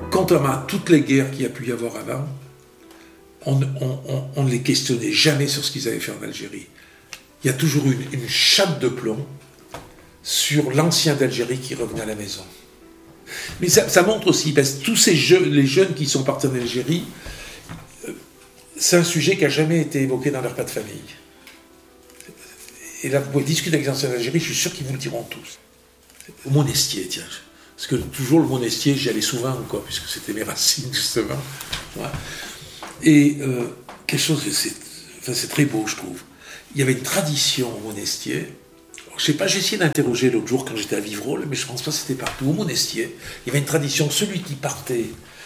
contrairement à toutes les guerres qu'il y a pu y avoir avant, on ne les questionnait jamais sur ce qu'ils avaient fait en Algérie. Il y a toujours eu une chape de plomb sur l'ancien d'Algérie qui revenait à la maison. Mais ça montre aussi, parce que tous les jeunes qui sont partis en Algérie, c'est un sujet qui n'a jamais été évoqué dans leur repas de famille. Et là, vous pouvez discuter avec les anciens d'Algérie, je suis sûr qu'ils vous le diront tous. Au Monestier, tiens. Parce que toujours le Monestier, j'y allais souvent, quoi, puisque c'était mes racines, justement. Voilà. Et quelque chose, c'est très beau, je trouve. Il y avait une tradition au Monestier. Alors, je sais pas, j'ai essayé d'interroger l'autre jour quand j'étais à Vivrolles, mais je pense pas que c'était partout. Au Monestier, il y avait une tradition, celui qui partait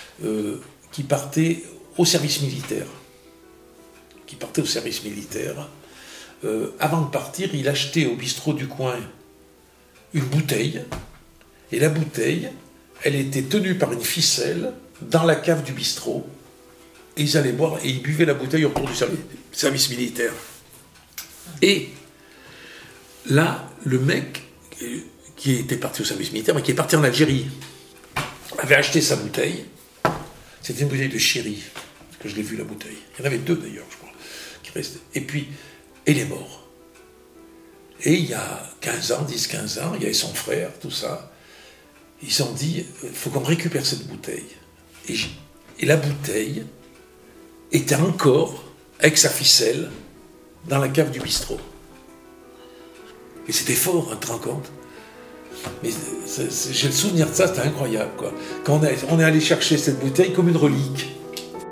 au service militaire. Avant de partir, il achetait au bistrot du coin une bouteille, et la bouteille, elle était tenue par une ficelle dans la cave du bistrot, et ils allaient boire, et ils buvaient la bouteille autour du service militaire. Et là, le mec qui était parti au service militaire, mais qui est parti en Algérie, avait acheté sa bouteille. C'était une bouteille de sherry, que je l'ai vu, la bouteille. Il y en avait 2 d'ailleurs, je crois, qui restaient. Et puis, il est mort. Et il y a 15 ans, 10-15 ans, il y avait son frère, tout ça. Ils se sont dit, il faut qu'on récupère cette bouteille. Et la bouteille était encore, avec sa ficelle, dans la cave du bistrot. Et c'était fort, hein, tu te rends compte? Mais j'ai le souvenir de ça, c'était incroyable, quoi. Quand on est allé chercher cette bouteille comme une relique.